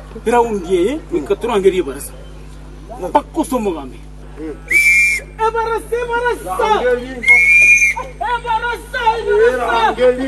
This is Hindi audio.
Raungie, in Catrangeri Baras. Pacoso Mogami. Ever a